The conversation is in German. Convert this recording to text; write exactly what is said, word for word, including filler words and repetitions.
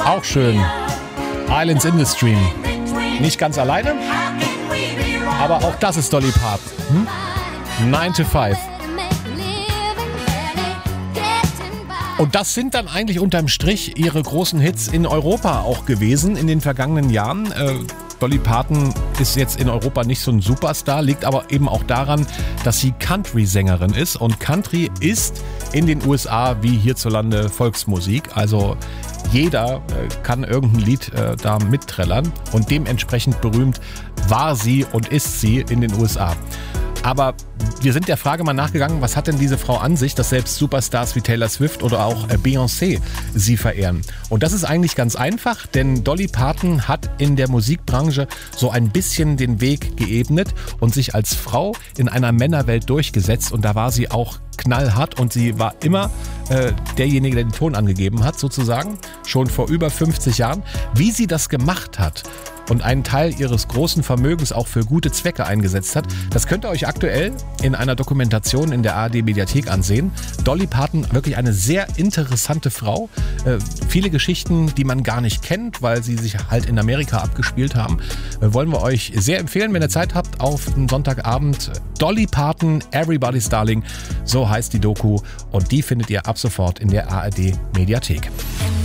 Auch schön. Islands in the Stream. Nicht ganz alleine, aber auch das ist Dolly Parton. Hm? nine to five. Und das sind dann eigentlich unterm Strich ihre großen Hits in Europa auch gewesen in den vergangenen Jahren. Äh, Dolly Parton ist jetzt in Europa nicht so ein Superstar, liegt aber eben auch daran, dass sie Country-Sängerin ist. Und Country ist in den U S A wie hierzulande Volksmusik. Also jeder äh, kann irgendein Lied äh, da mitträllern. Und dementsprechend berühmt war sie und ist sie in den U S A. Aber wir sind der Frage mal nachgegangen, was hat denn diese Frau an sich, dass selbst Superstars wie Taylor Swift oder auch Beyoncé sie verehren. Und das ist eigentlich ganz einfach, denn Dolly Parton hat in der Musikbranche so ein bisschen den Weg geebnet und sich als Frau in einer Männerwelt durchgesetzt. Und da war sie auch knallhart und sie war immer äh, derjenige, der den Ton angegeben hat, sozusagen, schon vor über fünfzig Jahren. Wie sie das gemacht hat und einen Teil ihres großen Vermögens auch für gute Zwecke eingesetzt hat, das könnt ihr euch aktuell in einer Dokumentation in der A R D-Mediathek ansehen. Dolly Parton, wirklich eine sehr interessante Frau. Äh, viele Geschichten, die man gar nicht kennt, weil sie sich halt in Amerika abgespielt haben, äh, wollen wir euch sehr empfehlen, wenn ihr Zeit habt, auf einen Sonntagabend. Dolly Parton, Everybody's Darling, so heißt die Doku und die findet ihr ab sofort in der A R D-Mediathek.